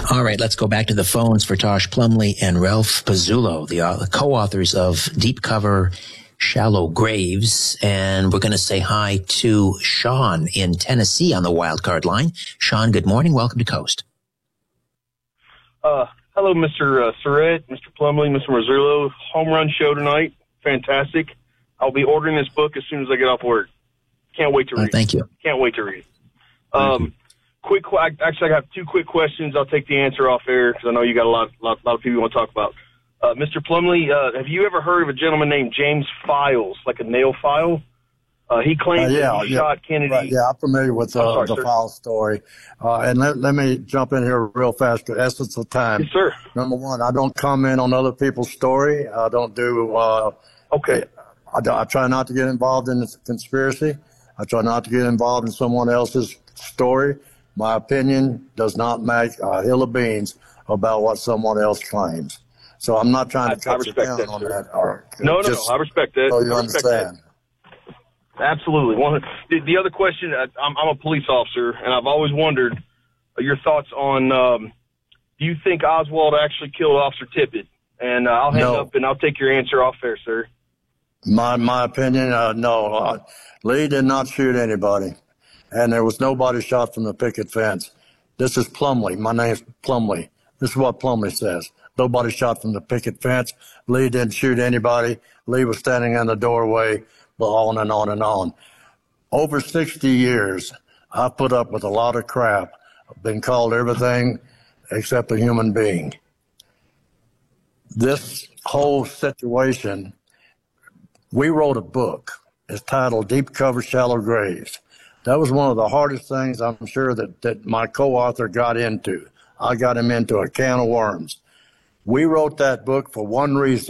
All right, let's go back to the phones for Tosh Plumley and Ralph Pizzullo, the co-authors of Deep Cover, Shallow Graves. And we're going to say hi to Sean in Tennessee on the wildcard line. Sean, good morning. Welcome to Coast. Hello, Mr. Surratt, Mr. Plumley, Mr. Marzullo. Home run show tonight. Fantastic. I'll be ordering this book as soon as I get off work. Can't wait to read it. Thank you. Can't wait to read it. I have two quick questions. I'll take the answer off air because I know you got a lot of people you want to talk about. Mr. Plumley, have you ever heard of a gentleman named James Files, like a nail file? He claims that he shot Kennedy. Right, yeah, I'm familiar with the Files story. And let me jump in here real fast for essence of time. Yes, sir. Number one, I don't comment on other people's story. I don't do okay. I try not to get involved in the conspiracy. I try not to get involved in someone else's story. My opinion does not make a hill of beans about what someone else claims. So I'm not trying to cut you down on that. No, I respect that. So you understand. Absolutely. The other question, I'm a police officer, and I've always wondered your thoughts on, do you think Oswald actually killed Officer Tippit? And I'll hang up and I'll take your answer off there, sir. My opinion, no. Lee did not shoot anybody, and there was nobody shot from the picket fence. This is Plumley. My name's Plumley. This is what Plumley says. Nobody shot from the picket fence. Lee didn't shoot anybody. Lee was standing in the doorway, on and on and on. Over 60 years, I've put up with a lot of crap. I've been called everything except a human being. This whole situation, we wrote a book. It's titled Deep Cover, Shallow Graves. That was one of the hardest things I'm sure that my co-author got into. I got him into a can of worms. We wrote that book for one reason.